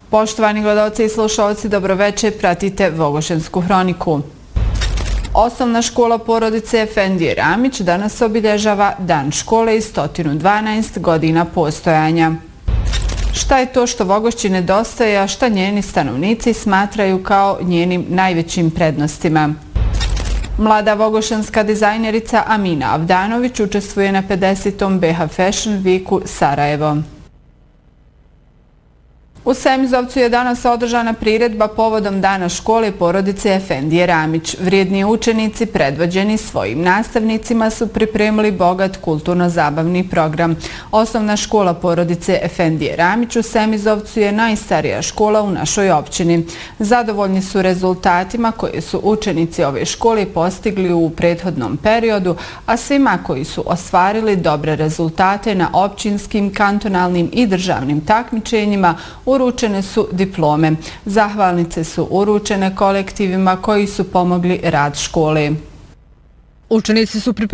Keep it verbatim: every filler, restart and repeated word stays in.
Poštovani gledalci i slušalci, dobroveče, pratite Vogošensku hroniku. Osnovna škola porodice Efendije Ramić danas obilježava Dan škole i sto dvanaest godina postojanja. Šta je to što Vogošći nedostaje, a šta njeni stanovnici smatraju kao njenim najvećim prednostima? Mlada vogošenska dizajnerica Amina Avdanović učestvuje na pedesetom B H Fashion Weeku Sarajevo. U Semizovcu je danas održana priredba povodom Dana škole porodice Efendije Ramić. Vrijedni učenici, predvođeni svojim nastavnicima, su pripremili bogat kulturno-zabavni program. Osnovna škola porodice Efendije Ramić u Semizovcu je najstarija škola u našoj općini. Zadovoljni su rezultatima koje su učenici ove škole postigli u prethodnom periodu, a svima koji su ostvarili dobre rezultate na općinskim, kantonalnim i državnim takmičenjima uručene su diplome. Zahvalnice su uručene kolektivima koji su pomogli rad škole. Učenici su pripremili